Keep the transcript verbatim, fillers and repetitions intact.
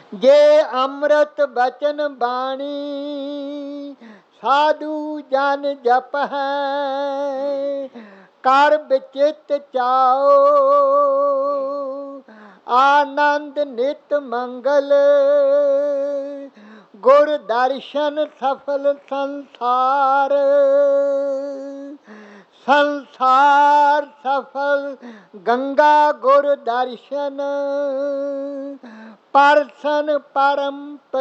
ਜੇ ਅੰਮ੍ਰਿਤ ਬਚਨ ਬਾਣੀ ਸਾਧੂ ਜਨ ਜਪ ਹੈ, ਕਰ ਬਿਚਿਤ ਚਾਓ ਆਨੰਦ ਨਿਤ ਮੰਗਲ। ਗੁਰ ਦਰਸ਼ਨ ਸਫਲ ਸੰਸਾਰ, ਸੰਸਾਰ ਸਫਲ ਗੰਗਾ ਗੁਰ ਦਰਸ਼ਨ। ਪਰਸਨ ਪਰਮ